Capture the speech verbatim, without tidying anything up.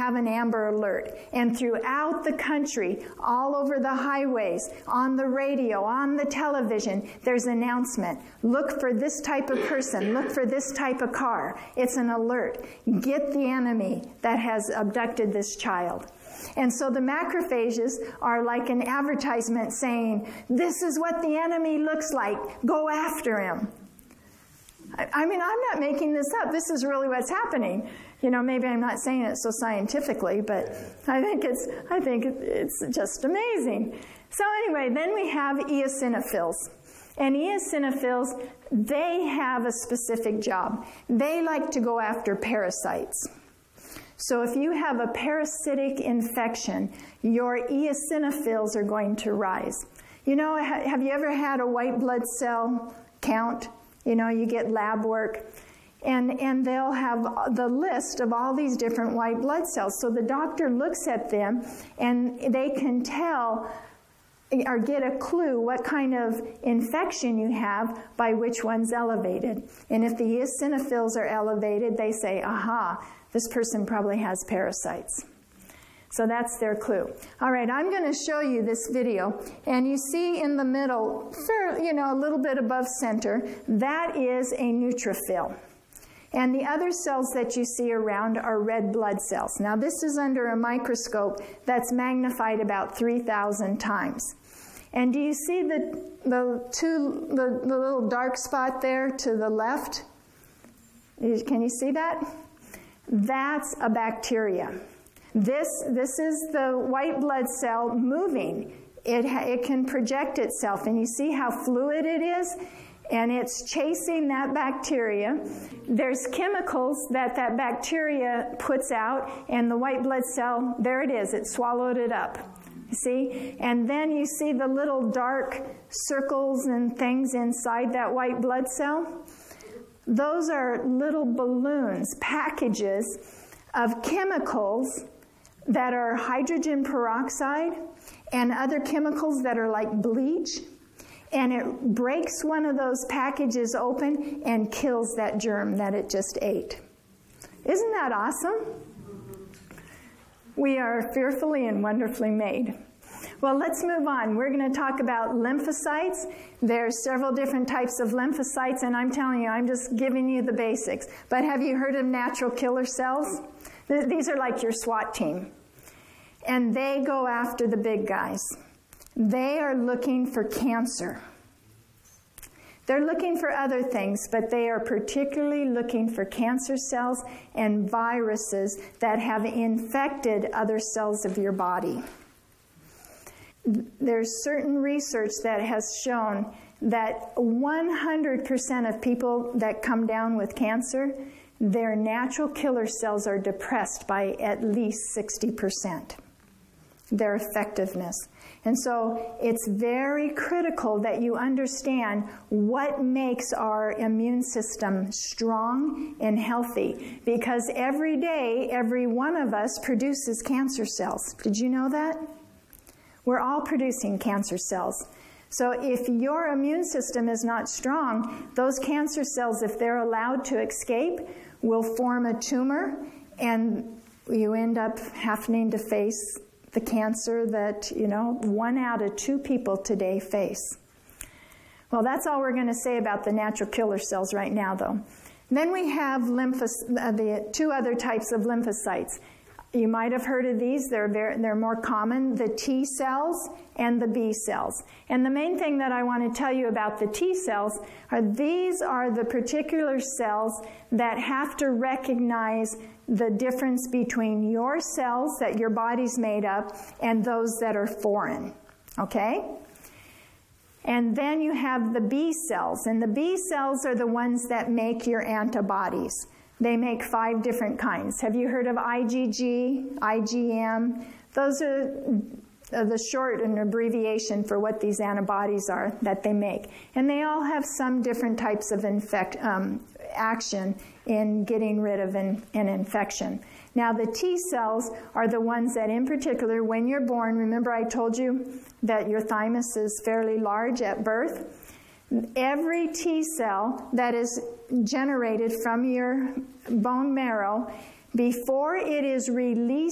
have an Amber Alert. And throughout the country, all over the highways, on the radio, on the television, there's an announcement. Look for this type of person. Look for this type of car. It's an alert. Get the enemy that has abducted this child. And so the macrophages are like an advertisement saying, this is what the enemy looks like. Go after him. I, I mean, I'm not making this up. This is really what's happening. You know, maybe I'm not saying it so scientifically, but I think it's, I think it's just amazing. So anyway, then we have eosinophils. And eosinophils, they have a specific job. They like to go after parasites. So if you have a parasitic infection, your eosinophils are going to rise. You know, have you ever had a white blood cell count? You know, you get lab work, and, and they'll have the list of all these different white blood cells. So the doctor looks at them, and they can tell or get a clue what kind of infection you have by which one's elevated. And if the eosinophils are elevated, they say, aha, this person probably has parasites. So that's their clue. All right, I'm going to show you this video. And you see in the middle, you know, a little bit above center, that is a neutrophil. And the other cells that you see around are red blood cells. Now, this is under a microscope that's magnified about three thousand times. And do you see the, the, two, the, the little dark spot there to the left? Can you see that? That's a bacteria. This, this is the white blood cell moving. It, it can project itself, and you see how fluid it is? And it's chasing that bacteria. There's chemicals that that bacteria puts out, and the white blood cell, there it is, it swallowed it up. You see? And then you see the little dark circles and things inside that white blood cell? Those are little balloons, packages of chemicals that are hydrogen peroxide and other chemicals that are like bleach. And it breaks one of those packages open and kills that germ that it just ate. Isn't that awesome? We are fearfully and wonderfully made. Well, let's move on. We're going to talk about lymphocytes. There's several different types of lymphocytes, and I'm telling you, I'm just giving you the basics. But have you heard of natural killer cells? These are like your SWAT team. And they go after the big guys. They are looking for cancer. They're looking for other things, but they are particularly looking for cancer cells and viruses that have infected other cells of your body. There's certain research that has shown that one hundred percent of people that come down with cancer, their natural killer cells are depressed by at least sixty percent, their effectiveness. And so it's very critical that you understand what makes our immune system strong and healthy, because every day, every one of us produces cancer cells. Did you know that? We're all producing cancer cells. So if your immune system is not strong, those cancer cells, if they're allowed to escape, will form a tumor, and you end up having to face the cancer that, you know, one out of two people today face. Well, that's all we're going to say about the natural killer cells right now, though. Then we have lymphos- uh, the two other types of lymphocytes. You might have heard of these. They're, very, they're more common, the T cells and the B cells. And the main thing that I want to tell you about the T cells are these are the particular cells that have to recognize the difference between your cells that your body's made up and those that are foreign. Okay? And then you have the B cells. And the B cells are the ones that make your antibodies. They make five different kinds. Have you heard of I G G, I G M? Those are the short and abbreviation for what these antibodies are that they make. And they all have some different types of infect, um, action in getting rid of an, an infection. Now, the T cells are the ones that, in particular, when you're born, remember I told you that your thymus is fairly large at birth? Every T cell that is generated from your bone marrow, before it is released